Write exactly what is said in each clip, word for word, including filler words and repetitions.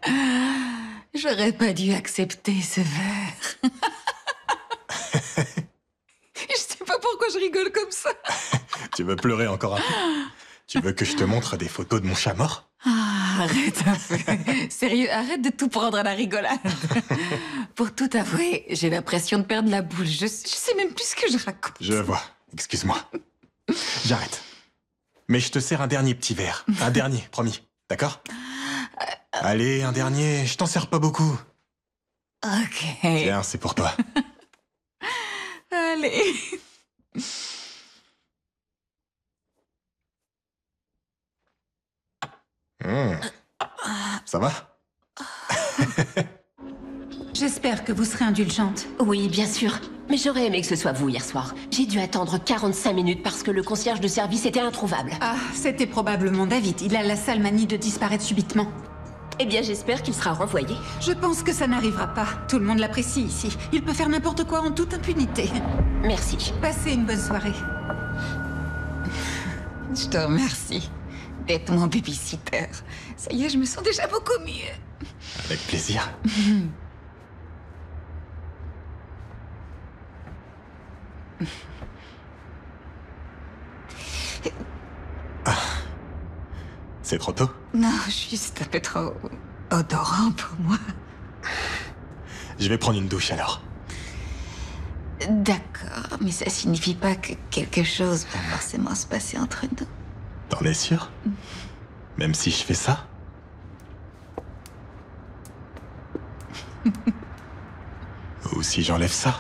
J'aurais pas dû accepter ce verre. Je sais pas pourquoi je rigole comme ça. Tu veux pleurer encore un peu? Tu veux que je te montre des photos de mon chat mort? Ah, arrête un peu. Sérieux, arrête de tout prendre à la rigolade. Pour tout avouer, j'ai l'impression de perdre la boule. Je, je sais même plus ce que je raconte. Je vois. Excuse-moi. J'arrête. Mais je te sers un dernier petit verre. Un dernier, promis. D'accord? Allez, un dernier. Je t'en sers pas beaucoup. Ok. Tiens, c'est pour toi. Allez. Mmh. Ça va? J'espère que vous serez indulgente. Oui, bien sûr. Mais j'aurais aimé que ce soit vous hier soir. J'ai dû attendre quarante-cinq minutes parce que le concierge de service était introuvable. Ah, c'était probablement David. Il a la sale manie de disparaître subitement. Eh bien, j'espère qu'il sera renvoyé. Je pense que ça n'arrivera pas. Tout le monde l'apprécie ici. Il peut faire n'importe quoi en toute impunité. Merci. Passez une bonne soirée. Je te remercie d'être mon babysitter. Ça y est, je me sens déjà beaucoup mieux. Avec plaisir. Ah. C'est trop tôt? Non, juste un peu trop odorant pour moi. Je vais prendre une douche alors. D'accord, mais ça signifie pas que quelque chose va forcément se passer entre nous. T'en es sûr? Même si je fais ça? Ou si j'enlève ça?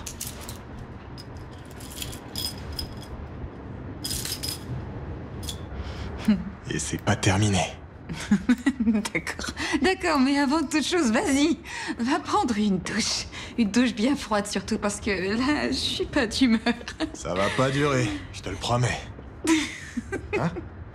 Et c'est pas terminé. D'accord, d'accord, mais avant toute chose, vas-y, va prendre une douche. Une douche bien froide surtout, parce que là, je suis pas d'humeur. Ça va pas durer, je te le promets. Hein?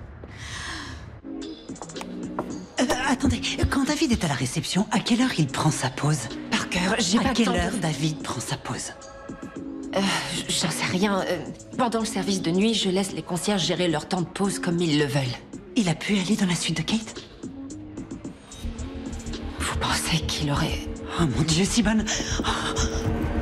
Euh, attendez, quand David est à la réception, à quelle heure il prend sa pause? Parker, j'ai À pas le quelle temps heure de... David prend sa pause? Euh, j'en sais rien. Euh, pendant le service de nuit, je laisse les concierges gérer leur temps de pause comme ils le veulent. Il a pu aller dans la suite de Kate? Vous pensez qu'il aurait... Oh mon Dieu, Simone! Oh.